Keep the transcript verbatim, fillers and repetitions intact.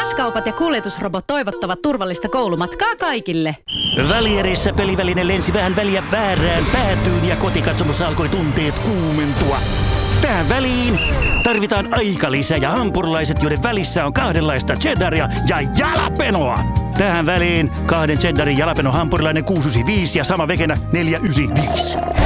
S-kaupat ja kuljetusrobot toivottavat turvallista koulumatkaa kaikille. Välierissä peliväline lensi vähän väliä väärään päätyyn ja kotikatsomossa alkoi tunteet kuumentua. Tähän väliin tarvitaan aikalisä ja hampurilaiset, joiden välissä on kahdenlaista cheddaria ja jalapenoa. Tähän väliin kahden cheddarin jalapeno hampurilainen kuusi yhdeksänkymmentäviisi ja sama vegenä neljä yhdeksänkymmentäviisi.